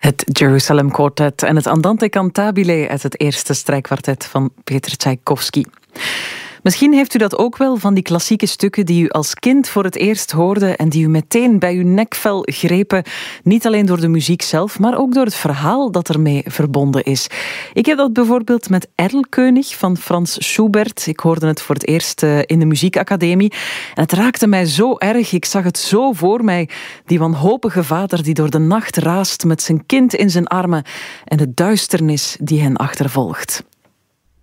Het Jerusalem Quartet en het Andante Cantabile uit het eerste strijkkwartet van Peter Tchaikovsky. Misschien heeft u dat ook wel, van die klassieke stukken die u als kind voor het eerst hoorde en die u meteen bij uw nekvel grepen. Niet alleen door de muziek zelf, maar ook door het verhaal dat ermee verbonden is. Ik heb dat bijvoorbeeld met Erlkönig van Franz Schubert. Ik hoorde het voor het eerst in de muziekacademie. En het raakte mij zo erg. Ik zag het zo voor mij. Die wanhopige vader die door de nacht raast met zijn kind in zijn armen en de duisternis die hen achtervolgt.